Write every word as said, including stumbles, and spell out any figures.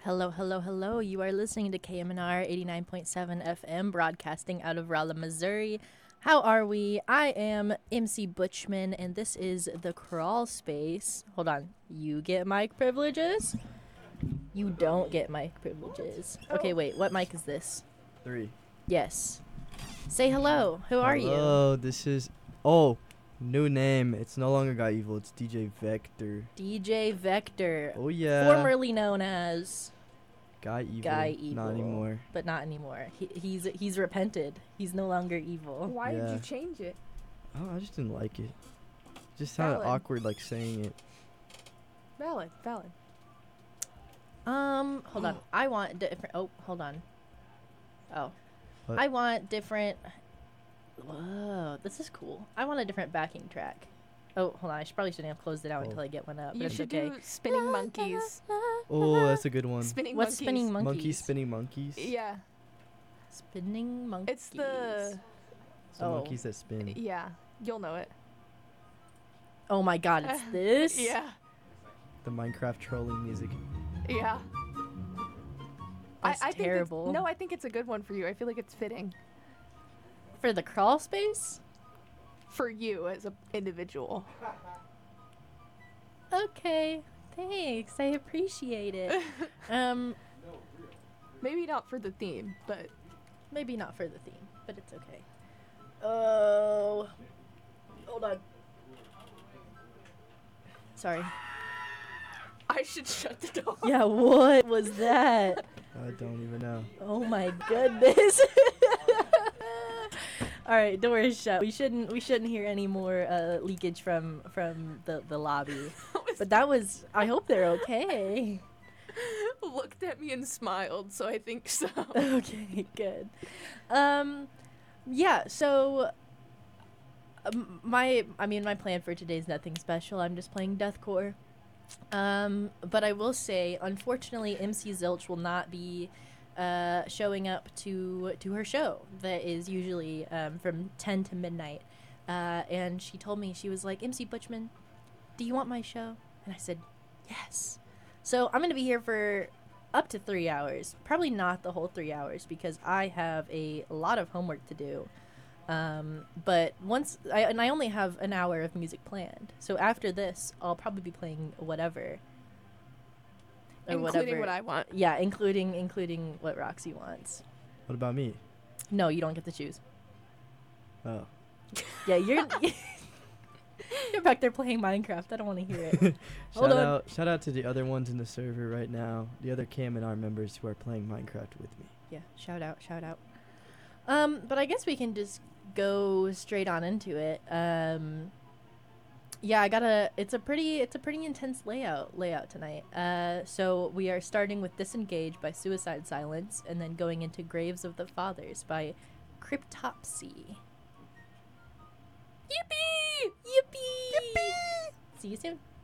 Hello, hello, hello. You are listening to K M N R eighty-nine point seven F M, broadcasting out of Rolla, Missouri. How are we? I am M C Butchman, and this is the Crawl Space. Hold on. You get mic privileges? You don't get mic privileges. Okay, wait. What mic is this? Three. Yes. Say hello. Who are you? Hello, this is... Oh, new name. It's no longer Guy Evil. It's D J Vector. D J Vector. Oh, yeah. Formerly known as... Guy Evil. Guy Evil. Not anymore. But not anymore. He, he's he's repented. He's no longer evil. Why Yeah. did you change it? Oh, I just didn't like it. Just sounded Valid. awkward, like, saying it. Valid, valid. Um, hold on. I want different. Oh, hold on. Oh, What? I want different. Whoa, this is cool. I want a different backing track. Oh, hold on. I should, probably shouldn't have closed it out Oh. until I get one up. But You it's should okay. do spinning monkeys. Oh, that's a good one. Spinning What's monkeys. spinning monkeys? Monkey spinning monkeys. Yeah, Spinning monkeys. it's the It's the Oh. monkeys that spin. yeah. You'll know it. Oh my God! It's this. Yeah, The Minecraft trolling music. yeah. That's I, I Think terrible. it's, no, I think it's a good one for you. I feel like it's fitting For the crawl space. for you as an individual. Okay. Thanks. I appreciate it. um, Maybe not for the theme, but maybe not for the theme, but it's okay. Oh. Hold on. Sorry. I should shut the door. Yeah, what was that? I don't even know. Oh my goodness. All right, door is shut. We shouldn't we shouldn't hear any more uh, leakage from from the, the lobby. But that was I hope they're okay. Looked at me and smiled, so I think so. Okay, good. Um yeah, so um, my I mean my plan for today is nothing special. I'm just playing deathcore. Um, but I will say, unfortunately, M C Zilch will not be uh, showing up to to her show that is usually um, from ten to midnight. Uh, and she told me, she was like, M C Butchman, do you want my show? And I said, yes. So I'm going to be here for up to three hours. Probably not the whole three hours because I have a lot of homework to do. Um, but once I and I only have an hour of music planned, so after this, I'll probably be playing whatever, or Including whatever. what I want. Yeah, including including what Roxy wants. What about me? No, you don't get to choose. Oh. Yeah, you're you're back there playing Minecraft. I don't want to hear it. Hold Shout on. out, shout out to the other ones in the server right now. The other K M N R members who are playing Minecraft with me. Yeah, shout out, shout out. Um, but I guess we can just go straight on into it. Um, yeah, I gotta. It's a pretty. It's a pretty intense layout layout tonight. Uh, so we are starting with "Disengage" by Suicide Silence, and then going into "Graves of the Fathers" by Cryptopsy. Yippee! Yippee! Yippee! See you soon.